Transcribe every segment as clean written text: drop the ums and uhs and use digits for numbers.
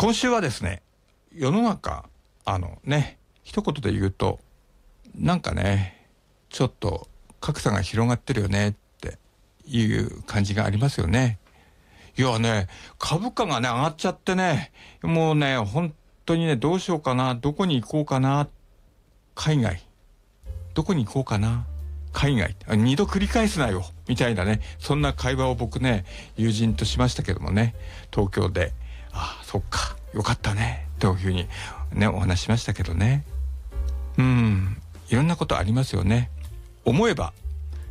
今週はですね、世の中一言で言うとなんかね、ちょっと格差が広がってるよねっていう感じがありますよね。いやね、株価がね上がっちゃってね、もうね本当にね、どうしようかな、どこに行こうかな、海外どこに行こうかな、海外二度繰り返すなよみたいなね、そんな会話を僕ね友人としましたけどもね、東京で。ああそっか、よかったねというふうにねお話しましたけどね。いろんなことありますよね。思えば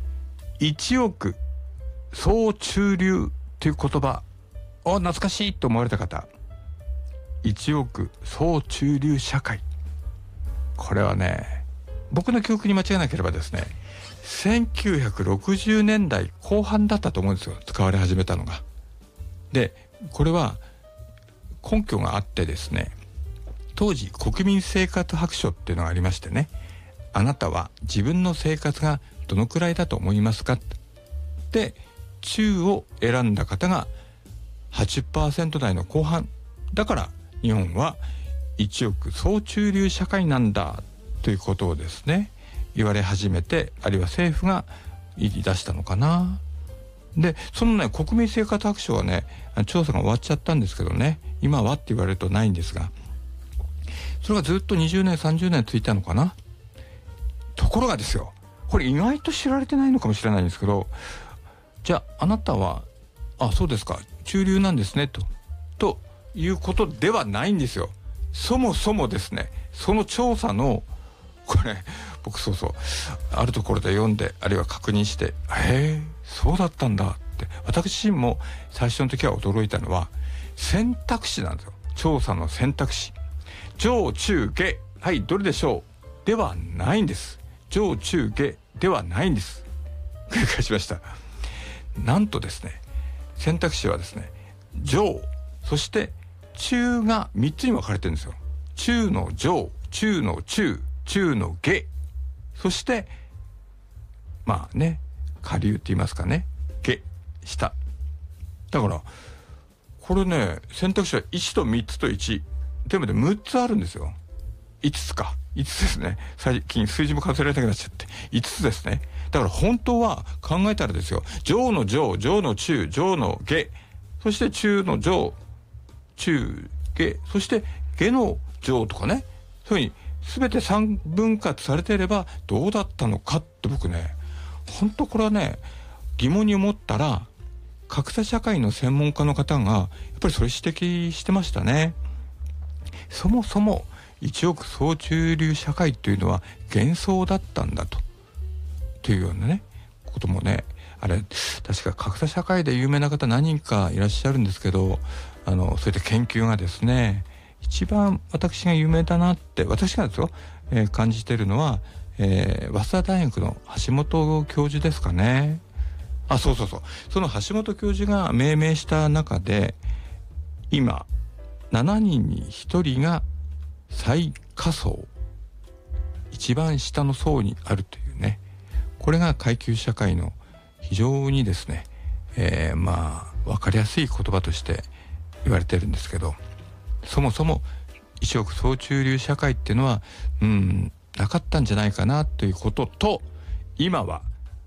1億総中流という言葉を懐かしいと思われた方、1億総中流社会、これはね、僕の記憶に間違いなければですね、1960年代後半だったと思うんですよ、使われ始めたのが。でこれは根拠があってですね、当時国民生活白書っていうのがありましてね、あなたは自分の生活がどのくらいだと思いますかで、中を選んだ方が 80% 台の後半だから日本は1億総中流社会なんだということをですね言われ始めて、あるいは政府が言い出したのかな。でそのね国民生活白書はね調査が終わっちゃったんですけどね、今はって言われるとないんですが、それがずっと20年30年続いたのかな。ところがですよ、これ意外と知られてないのかもしれないんですけど、じゃああなたはそうですか中流なんですねということではないんですよ。そもそもですね、その調査のこれ僕あるところで読んで、あるいは確認して、そうだったんだって、私自身も最初の時は驚いたのは選択肢なんですよ。調査の選択肢、上中下、はいどれでしょうではないんです。上中下ではないんです。繰り返しました。なんとですね、選択肢はですね、上そして中が3つに分かれてるんですよ。中の上、中の中、中の下、そして下流って言いますかね、下下だから、これね選択肢は1と3つと1全部で6つあるんですよ。5つですね。最近数字も数えられなくなっちゃって5つですね。だから本当は考えたらですよ、上の上、上の中、上の下、そして中の上、中下、そして下の上とかね、そういうふうに全て3分割されていればどうだったのかって僕ね、本当これはね疑問に思ったら、格差社会の専門家の方がやっぱりそれ指摘してましたね。そもそも1億総中流社会というのは幻想だったんだというようなねこともね、あれ確か格差社会で有名な方何人かいらっしゃるんですけど、そういった研究がですね、一番私が有名だなって、私がですよ、感じているのは、早稲田大学の橋本教授ですかね。その橋本教授が命名した中で、今7人に1人が最下層、一番下の層にあるというね、これが階級社会の非常にですね、分かりやすい言葉として言われてるんですけど、そもそも1億総中流社会っていうのはなかったんじゃないかなということと、今は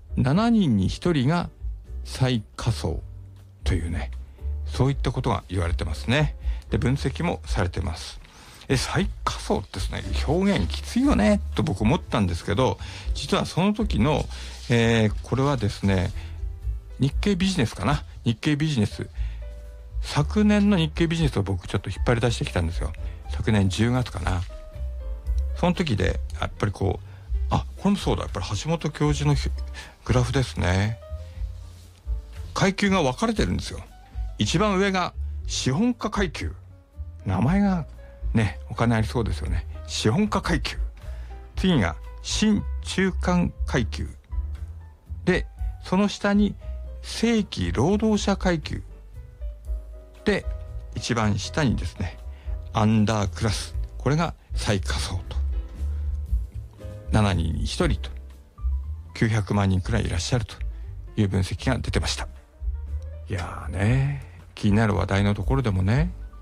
7人に1人が最下層というね、そういったことが言われてますね。で分析もされてます。最下層ってですね、表現きついよねと僕思ったんですけど、実はその時の、これはですね、日経ビジネスかな、日経ビジネス、昨年の日経ビジネスを僕ちょっと引っ張り出してきたんですよ。昨年10月かな。その時でやっぱりこれもそうだ、やっぱり橋本教授のグラフですね。階級が分かれてるんですよ。一番上が資本家階級、名前がねお金ありそうですよね。資本家階級、次が新中間階級で、その下に正規労働者階級で、一番下にですねアンダークラス、これが最下層と、7人に1人と900万人くらいいらっしゃるという分析が出てました。いやーね、気になる話題のところでもね、